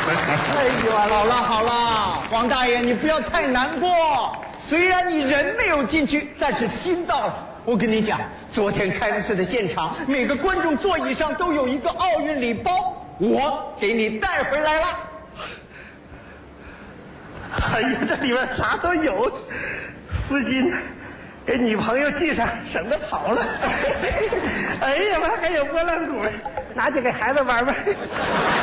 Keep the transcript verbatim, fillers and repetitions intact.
哎呦，好了好了，王大爷，你不要太难过。虽然你人没有进去，但是心到了。我跟你讲，昨天开幕式的现场，每个观众座椅上都有一个奥运礼包，我给你带回来了。 哎呀，这里边啥都有，丝巾给女朋友系上，省得跑了。哎呀妈，还有拨浪鼓，拿去给孩子玩玩。